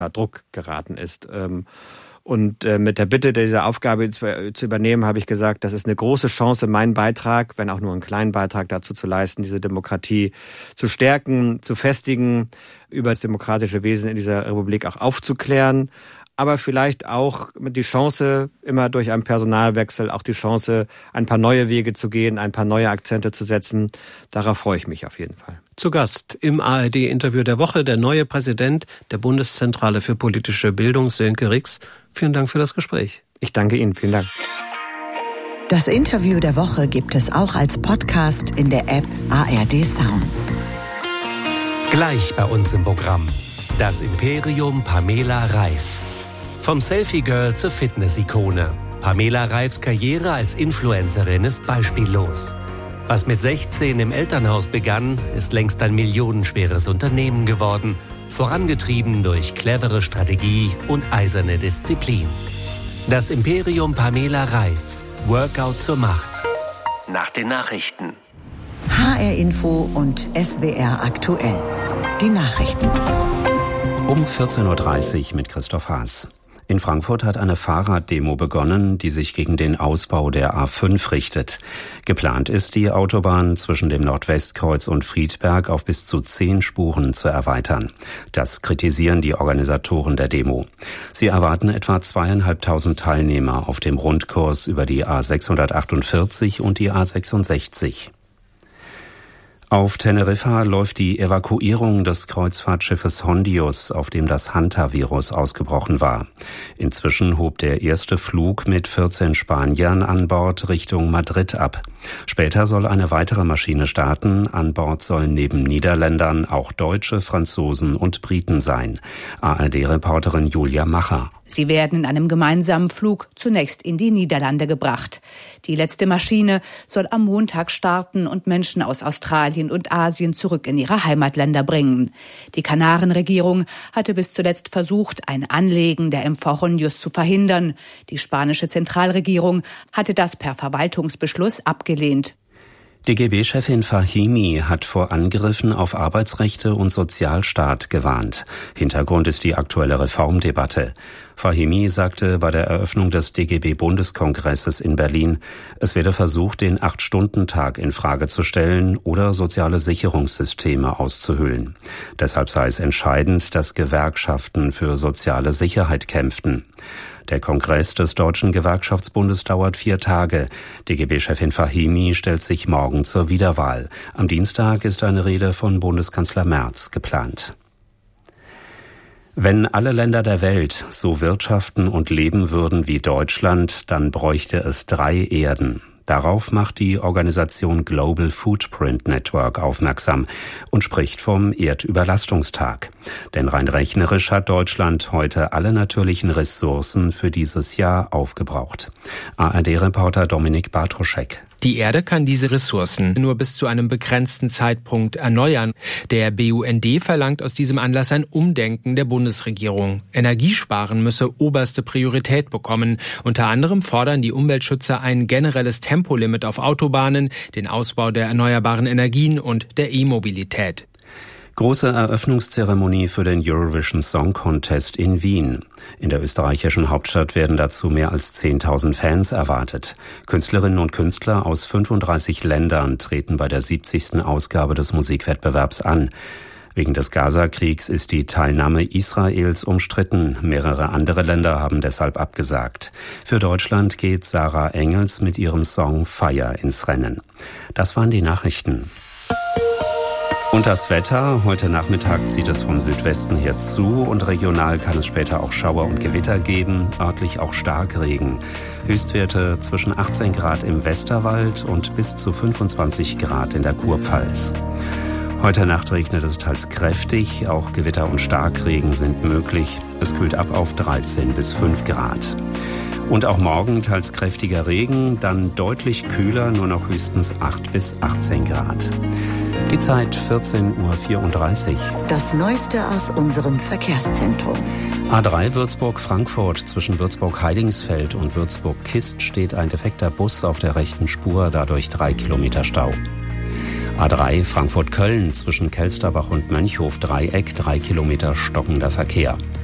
Druck geraten ist. Und mit der Bitte, diese Aufgabe zu übernehmen, habe ich gesagt, das ist eine große Chance, meinen Beitrag, wenn auch nur einen kleinen Beitrag dazu zu leisten, diese Demokratie zu stärken, zu festigen, über das demokratische Wesen in dieser Republik auch aufzuklären. Aber vielleicht auch die Chance, immer durch einen Personalwechsel, auch die Chance, ein paar neue Wege zu gehen, ein paar neue Akzente zu setzen. Darauf freue ich mich auf jeden Fall. Zu Gast im ARD-Interview der Woche der neue Präsident der Bundeszentrale für politische Bildung, Sönke Rix. Vielen Dank für das Gespräch. Ich danke Ihnen. Vielen Dank. Das Interview der Woche gibt es auch als Podcast in der App ARD Sounds. Gleich bei uns im Programm. Das Imperium Pamela Reif. Vom Selfie-Girl zur Fitness-Ikone. Pamela Reifs Karriere als Influencerin ist beispiellos. Was mit 16 im Elternhaus begann, ist längst ein millionenschweres Unternehmen geworden, vorangetrieben durch clevere Strategie und eiserne Disziplin. Das Imperium Pamela Reif. Workout zur Macht. Nach den Nachrichten. HR Info und SWR aktuell. Die Nachrichten. Um 14.30 Uhr mit Christoph Haas. In Frankfurt hat eine Fahrraddemo begonnen, die sich gegen den Ausbau der A5 richtet. Geplant ist, die Autobahn zwischen dem Nordwestkreuz und Friedberg auf bis zu 10 Spuren zu erweitern. Das kritisieren die Organisatoren der Demo. Sie erwarten etwa 2.500 Teilnehmer auf dem Rundkurs über die A648 und die A66. Auf Teneriffa läuft die Evakuierung des Kreuzfahrtschiffes Hondius, auf dem das Hantavirus ausgebrochen war. Inzwischen hob der erste Flug mit 14 Spaniern an Bord Richtung Madrid ab. Später soll eine weitere Maschine starten. An Bord sollen neben Niederländern auch Deutsche, Franzosen und Briten sein. ARD-Reporterin Julia Macher. Sie werden in einem gemeinsamen Flug zunächst in die Niederlande gebracht. Die letzte Maschine soll am Montag starten und Menschen aus Australien und Asien zurück in ihre Heimatländer bringen. Die Kanarenregierung hatte bis zuletzt versucht, ein Anlegen der MV Hondius zu verhindern. Die spanische Zentralregierung hatte das per Verwaltungsbeschluss abgelehnt. DGB-Chefin Fahimi hat vor Angriffen auf Arbeitsrechte und Sozialstaat gewarnt. Hintergrund ist die aktuelle Reformdebatte. Fahimi sagte bei der Eröffnung des DGB-Bundeskongresses in Berlin, es werde versucht, den 8-Stunden-Tag in Frage zu stellen oder soziale Sicherungssysteme auszuhöhlen. Deshalb sei es entscheidend, dass Gewerkschaften für soziale Sicherheit kämpften. Der Kongress des Deutschen Gewerkschaftsbundes dauert 4 Tage. DGB-Chefin Fahimi stellt sich morgen zur Wiederwahl. Am Dienstag ist eine Rede von Bundeskanzler Merz geplant. Wenn alle Länder der Welt so wirtschaften und leben würden wie Deutschland, dann bräuchte es 3 Erden. Darauf macht die Organisation Global Footprint Network aufmerksam und spricht vom Erdüberlastungstag. Denn rein rechnerisch hat Deutschland heute alle natürlichen Ressourcen für dieses Jahr aufgebraucht. ARD-Reporter Dominik Bartoschek. Die Erde kann diese Ressourcen nur bis zu einem begrenzten Zeitpunkt erneuern. Der BUND verlangt aus diesem Anlass ein Umdenken der Bundesregierung. Energiesparen müsse oberste Priorität bekommen. Unter anderem fordern die Umweltschützer ein generelles Tempolimit auf Autobahnen, den Ausbau der erneuerbaren Energien und der E-Mobilität. Große Eröffnungszeremonie für den Eurovision Song Contest in Wien. In der österreichischen Hauptstadt werden dazu mehr als 10.000 Fans erwartet. Künstlerinnen und Künstler aus 35 Ländern treten bei der 70. Ausgabe des Musikwettbewerbs an. Wegen des Gaza-Kriegs ist die Teilnahme Israels umstritten. Mehrere andere Länder haben deshalb abgesagt. Für Deutschland geht Sarah Engels mit ihrem Song Fire ins Rennen. Das waren die Nachrichten. Und das Wetter. Heute Nachmittag zieht es vom Südwesten her zu und regional kann es später auch Schauer und Gewitter geben, örtlich auch Starkregen. Höchstwerte zwischen 18 Grad im Westerwald und bis zu 25 Grad in der Kurpfalz. Heute Nacht regnet es teils kräftig, auch Gewitter und Starkregen sind möglich. Es kühlt ab auf 13 bis 5 Grad. Und auch morgen teils kräftiger Regen, dann deutlich kühler, nur noch höchstens 8 bis 18 Grad. Die Zeit 14.34 Uhr. Das Neueste aus unserem Verkehrszentrum. A3 Würzburg-Frankfurt. Zwischen Würzburg-Heidingsfeld und Würzburg-Kist steht ein defekter Bus auf der rechten Spur, dadurch 3 Kilometer Stau. A3 Frankfurt-Köln. Zwischen Kelsterbach und Mönchhof-Dreieck 3 Kilometer stockender Verkehr.